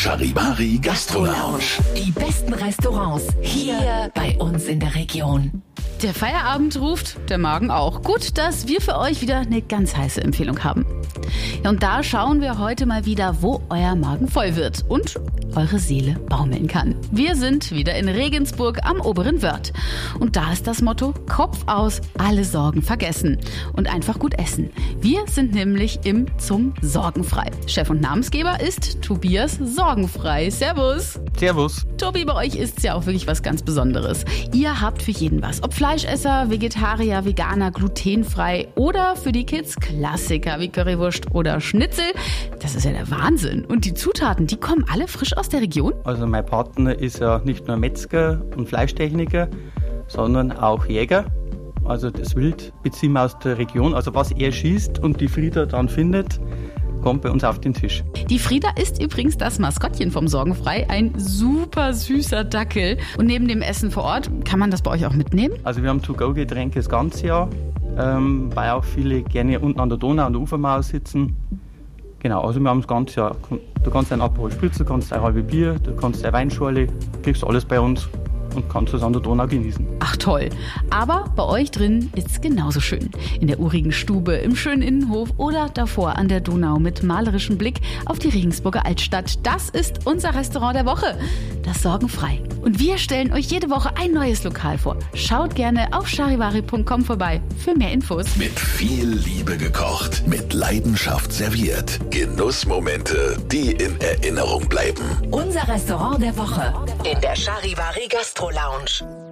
Charivari Gastro Lounge. Die besten Restaurants hier bei uns in der Region. Der Feierabend ruft, der Magen auch. Gut, dass wir für euch wieder eine ganz heiße Empfehlung haben. Ja, und da schauen wir heute mal wieder, wo euer Magen voll wird und eure Seele baumeln kann. Wir sind wieder in Regensburg am Oberen Wörth. Und da ist das Motto: Kopf aus, alle Sorgen vergessen und einfach gut essen. Wir sind nämlich im Zum Sorgenfrei. Chef und Namensgeber ist Tobias Sorgenfrei. Servus. Servus. Tobi, bei euch ist es ja auch wirklich was ganz Besonderes. Ihr habt für jeden was. Ob Fleischesser, Vegetarier, Veganer, glutenfrei oder für die Kids Klassiker wie Currywurst oder Schnitzel. Das ist ja der Wahnsinn. Und die Zutaten, die kommen alle frisch aus der Region? Also mein Partner ist ja nicht nur Metzger und Fleischtechniker, sondern auch Jäger. Also das Wild beziehen wir aus der Region. Also was er schießt und die Frieda dann findet, kommt bei uns auf den Tisch. Die Frieda ist übrigens das Maskottchen vom Sorgenfrei, ein super süßer Dackel. Und neben dem Essen vor Ort, kann man das bei euch auch mitnehmen? Also wir haben To-Go-Getränke das ganze Jahr, weil auch viele gerne unten an der Donau, an der Ufermauer sitzen. Genau, also wir haben das ganze Jahr. Du kannst ein Aperol Spritz, du kannst ein halbe Bier, du kannst eine Weinschorle, kriegst alles bei uns und kannst es an der Donau genießen. Ach toll. Aber bei euch drin ist es genauso schön. In der urigen Stube, im schönen Innenhof oder davor an der Donau mit malerischem Blick auf die Regensburger Altstadt. Das ist unser Restaurant der Woche, das Sorgenfrei. Und wir stellen euch jede Woche ein neues Lokal vor. Schaut gerne auf charivari.com vorbei für mehr Infos. Mit viel Liebe gekocht, mit Leidenschaft serviert. Genussmomente, die in Erinnerung bleiben. Unser Restaurant der Woche in der Charivari Gastro Lounge.